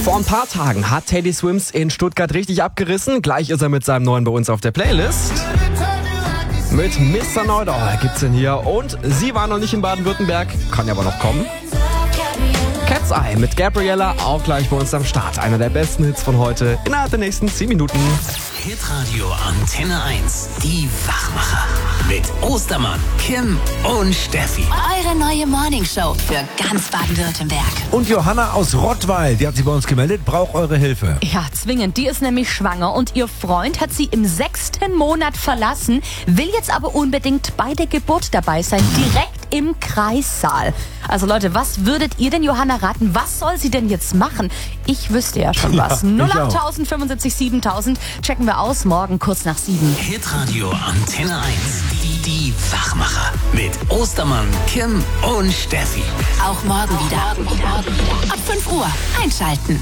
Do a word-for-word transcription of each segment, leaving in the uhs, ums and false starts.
Vor ein paar Tagen hat Teddy Swims in Stuttgart richtig abgerissen. Gleich ist er mit seinem neuen bei uns auf der Playlist. Mit Mister Neudorf gibt's ihn hier. Und sie war noch nicht in Baden-Württemberg, kann ja aber noch kommen. Cat's Eye mit Gabriella auch gleich bei uns am Start. Einer der besten Hits von heute innerhalb der nächsten zehn Minuten. Hitradio Antenne eins, die Wachmacher. Mit Ostermann, Kim und Steffi. Eure neue Morningshow für ganz Baden-Württemberg. Und Johanna aus Rottweil, die hat sich bei uns gemeldet, braucht eure Hilfe. Ja, zwingend. Die ist nämlich schwanger und ihr Freund hat sie im sechsten Monat verlassen, will jetzt aber unbedingt bei der Geburt dabei sein, direkt im Kreissaal. Also Leute, was würdet ihr denn Johanna raten? Was soll sie denn jetzt machen? Ich wüsste ja schon was. Ja, null acht fünfundsiebzig siebentausend checken wir aus, morgen kurz nach sieben. Hitradio Antenne eins, die, die Wachmacher. Mit Ostermann, Kim und Steffi. Auch morgen wieder. Ab fünf Uhr einschalten.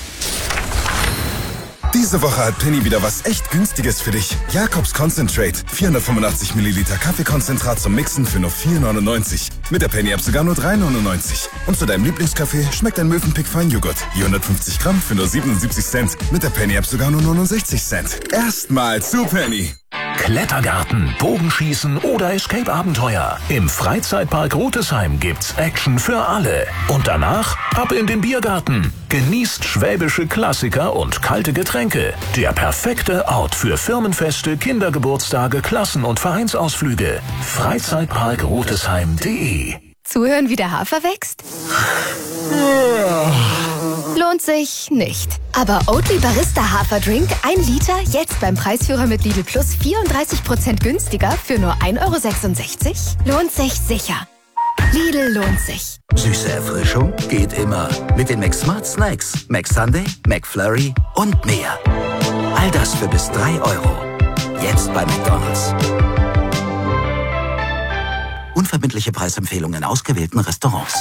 Diese Woche hat Penny wieder was echt Günstiges für dich. Jakobs Concentrate. vierhundertfünfundachtzig Milliliter Kaffeekonzentrat zum Mixen für nur vier neunundneunzig. Mit der Penny-App sogar nur drei neunundneunzig. Und zu deinem Lieblingskaffee schmeckt ein Mövenpick Feinjoghurt. hundertfünfzig Gramm für nur siebenundsiebzig Cent. Mit der Penny-App sogar nur neunundsechzig Cent. Erstmal zu Penny. Klettergarten, Bogenschießen oder Escape-Abenteuer. Im Freizeitpark Rotesheim gibt's Action für alle. Und danach ab in den Biergarten. Genießt schwäbische Klassiker und kalte Getränke. Der perfekte Ort für Firmenfeste, Kindergeburtstage, Klassen- und Vereinsausflüge. Freizeitpark Rotesheim punkt de. Zuhören, wie der Hafer wächst? Lohnt sich nicht. Aber Oatly Barista Haferdrink, ein Liter, jetzt beim Preisführer mit Lidl Plus vierunddreißig Prozent günstiger für nur ein Euro sechsundsechzig? Lohnt sich sicher. Lidl lohnt sich. Süße Erfrischung geht immer. Mit den McSmart Snacks, McSunday, McFlurry und mehr. All das für bis drei Euro. Jetzt bei McDonald's. Unverbindliche Preisempfehlungen in ausgewählten Restaurants.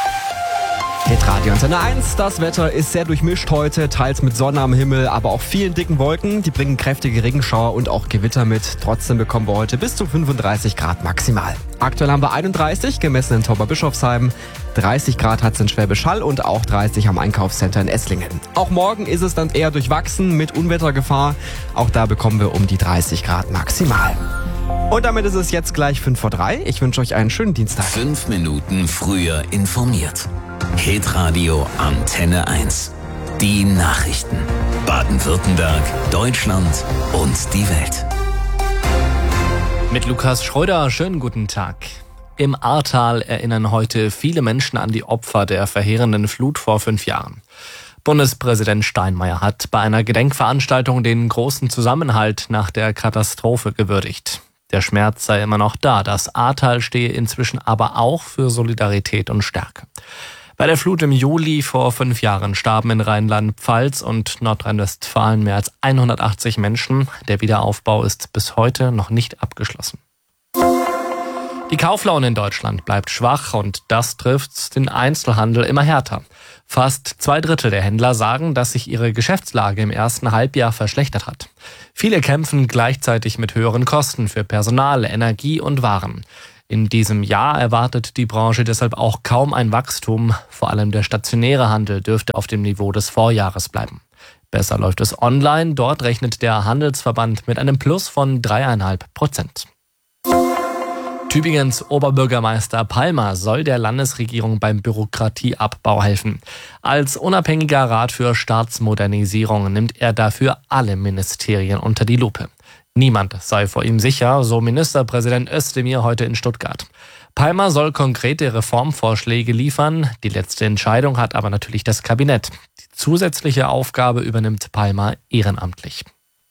Hitradio Antenne eins, das Wetter ist sehr durchmischt heute, teils mit Sonne am Himmel, aber auch vielen dicken Wolken. Die bringen kräftige Regenschauer und auch Gewitter mit. Trotzdem bekommen wir heute bis zu fünfunddreißig Grad maximal. Aktuell haben wir einunddreißig, gemessen in Tauberbischofsheim. dreißig Grad hat es in Schwäbisch Hall und auch dreißig am Einkaufscenter in Esslingen. Auch morgen ist es dann eher durchwachsen mit Unwettergefahr. Auch da bekommen wir um die dreißig Grad maximal. Und damit ist es jetzt gleich fünf vor drei. Ich wünsche euch einen schönen Dienstag. Fünf Minuten früher informiert. Hitradio Antenne eins. Die Nachrichten. Baden-Württemberg, Deutschland und die Welt. Mit Lukas Schröder, schönen guten Tag. Im Ahrtal erinnern heute viele Menschen an die Opfer der verheerenden Flut vor fünf Jahren. Bundespräsident Steinmeier hat bei einer Gedenkveranstaltung den großen Zusammenhalt nach der Katastrophe gewürdigt. Der Schmerz sei immer noch da, das Ahrtal stehe inzwischen aber auch für Solidarität und Stärke. Bei der Flut im Juli vor fünf Jahren starben in Rheinland-Pfalz und Nordrhein-Westfalen mehr als hundertachtzig Menschen. Der Wiederaufbau ist bis heute noch nicht abgeschlossen. Die Kauflaune in Deutschland bleibt schwach und das trifft den Einzelhandel immer härter. Fast zwei Drittel der Händler sagen, dass sich ihre Geschäftslage im ersten Halbjahr verschlechtert hat. Viele kämpfen gleichzeitig mit höheren Kosten für Personal, Energie und Waren. In diesem Jahr erwartet die Branche deshalb auch kaum ein Wachstum. Vor allem der stationäre Handel dürfte auf dem Niveau des Vorjahres bleiben. Besser läuft es online. Dort rechnet der Handelsverband mit einem Plus von dreieinhalb Prozent. Tübingens Oberbürgermeister Palmer soll der Landesregierung beim Bürokratieabbau helfen. Als unabhängiger Rat für Staatsmodernisierung nimmt er dafür alle Ministerien unter die Lupe. Niemand sei vor ihm sicher, so Ministerpräsident Özdemir heute in Stuttgart. Palmer soll konkrete Reformvorschläge liefern. Die letzte Entscheidung hat aber natürlich das Kabinett. Die zusätzliche Aufgabe übernimmt Palmer ehrenamtlich.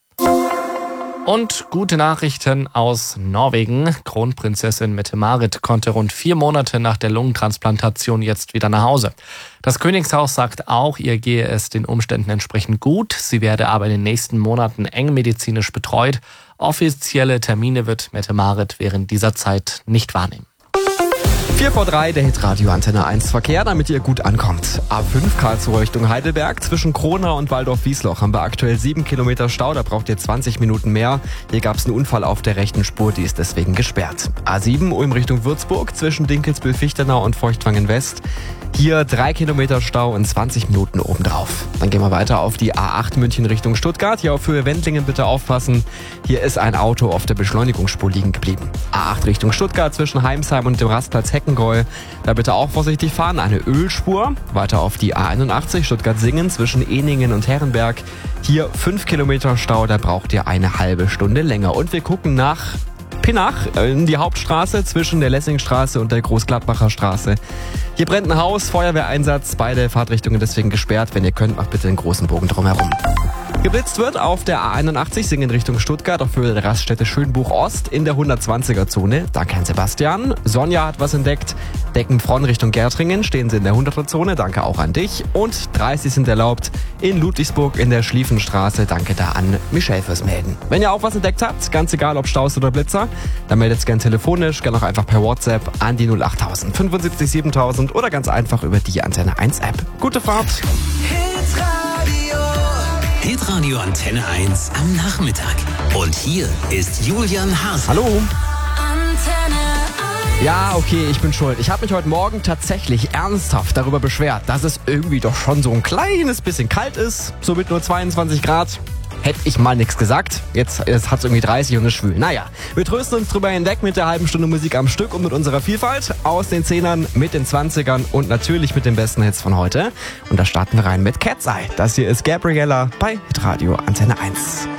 Und gute Nachrichten aus Norwegen. Kronprinzessin Mette-Marit konnte rund vier Monate nach der Lungentransplantation jetzt wieder nach Hause. Das Königshaus sagt auch, ihr gehe es den Umständen entsprechend gut. Sie werde aber in den nächsten Monaten eng medizinisch betreut. Offizielle Termine wird Mette-Marit während dieser Zeit nicht wahrnehmen. vier vor drei, der Hitradio Antenne eins Verkehr, damit ihr gut ankommt. A fünf Karlsruhe Richtung Heidelberg. Zwischen Kronau und Waldorf-Wiesloch haben wir aktuell sieben Kilometer Stau. Da braucht ihr zwanzig Minuten mehr. Hier gab es einen Unfall auf der rechten Spur, die ist deswegen gesperrt. A sieben Ulm Richtung Würzburg. Zwischen Dinkelsbühl-Fichtenau und Feuchtwangen West Hier drei Kilometer Stau und zwanzig Minuten obendrauf. Dann gehen wir weiter auf die A acht München Richtung Stuttgart. Hier auf Höhe Wendlingen bitte aufpassen. Hier ist ein Auto auf der Beschleunigungsspur liegen geblieben. A acht Richtung Stuttgart zwischen Heimsheim und dem Rastplatz Heckengäu. Da bitte auch vorsichtig fahren. Eine Ölspur. Weiter auf die A einundachtzig Stuttgart-Singen zwischen Eningen und Herrenberg. Hier fünf Kilometer Stau. Da braucht ihr eine halbe Stunde länger. Und wir gucken nach Pinnach in die Hauptstraße zwischen der Lessingstraße und der Großgladbacher Straße. Hier brennt ein Haus, Feuerwehreinsatz, beide Fahrtrichtungen deswegen gesperrt. Wenn ihr könnt, macht bitte einen großen Bogen drumherum. Geblitzt wird auf der A einundachtzig Singen Richtung Stuttgart auf Höhe der Raststätte Schönbuch Ost in der hundertzwanziger Zone. Danke an Sebastian. Sonja hat was entdeckt. Deckenfron Richtung Gärtringen stehen sie in der hunderter Zone. Danke auch an dich. Und dreißig sind erlaubt in Ludwigsburg in der Schlieffenstraße. Danke da an Michelle fürs Melden. Wenn ihr auch was entdeckt habt, ganz egal ob Staus oder Blitzer, dann meldet es gerne telefonisch, gerne auch einfach per WhatsApp an die null achttausend fünfundsiebzig siebentausend oder ganz einfach über die Antenne eins App. Gute Fahrt! Hitradio Antenne eins am Nachmittag. Und hier ist Julian Haas. Hallo. Ja, okay, ich bin schuld. Ich habe mich heute Morgen tatsächlich ernsthaft darüber beschwert, dass es irgendwie doch schon so ein kleines bisschen kalt ist, so mit nur zweiundzwanzig Grad. Hätte ich mal nichts gesagt. Jetzt hat es irgendwie dreißig und ist schwül. Naja, wir trösten uns drüber hinweg mit der halben Stunde Musik am Stück und mit unserer Vielfalt aus den Zehnern, mit den Zwanzigern und natürlich mit den besten Hits von heute. Und da starten wir rein mit Cat's Eye. Das hier ist Gabriella bei Hitradio Antenne eins.